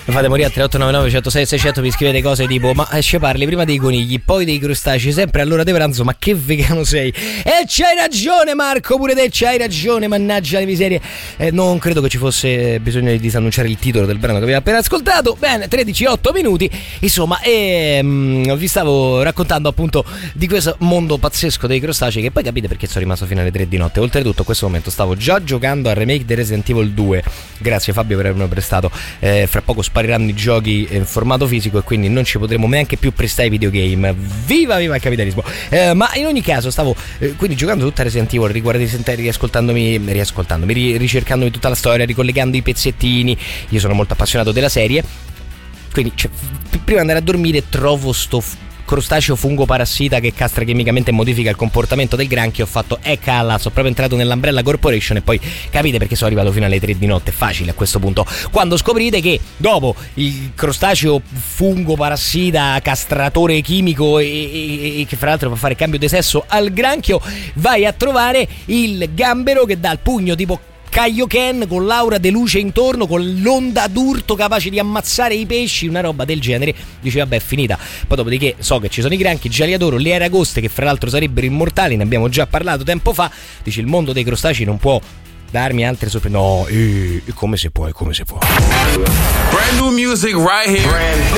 fate morire a 3899 106 600, mi scrivete cose tipo: ma ci parli prima dei conigli, poi dei crostacei, sempre all'ora di pranzo, ma che vegano sei? E c'hai ragione Marco, pure te c'hai ragione, mannaggia le miserie. Non credo che ci fosse bisogno di disannunciare il titolo del brano che abbiamo appena ascoltato. Bene, 13-8 minuti, insomma, vi stavo raccontando appunto di questo mondo pazzesco dei crostacei, che poi capite perché sono rimasto fino alle 3 di notte. Oltretutto a questo momento stavo già giocando al remake di Resident Evil 2, grazie Fabio per avermi prestato. Fra poco spariranno i giochi in formato fisico e quindi non ci potremo neanche più prestare i videogame. Viva il capitalismo. Ma in ogni caso stavo quindi giocando tutta Resident Evil, ricercandomi tutta la storia, ricollegando i pezzettini. Io sono molto appassionato della serie, quindi prima di andare a dormire trovo sto crostaceo fungo parassita che castra chimicamente e modifica il comportamento del granchio. Ho fatto calla, sono proprio entrato nell'Umbrella Corporation e poi capite perché sono arrivato fino alle 3 di notte. Facile a questo punto, quando scoprite che dopo il crostaceo fungo parassita castratore chimico e che fra l'altro fa fare cambio di sesso al granchio, vai a trovare il gambero che dà il pugno tipo Kaioken, con l'aura de luce intorno, con l'onda d'urto capace di ammazzare i pesci, una roba del genere. Dice vabbè, è finita. Poi dopodiché so che ci sono i granchi, già li adoro, le aragoste che fra l'altro sarebbero immortali, ne abbiamo già parlato tempo fa. Dice il mondo dei crostacei non può darmi altre sorprese. No, come se può. Brand new music right here.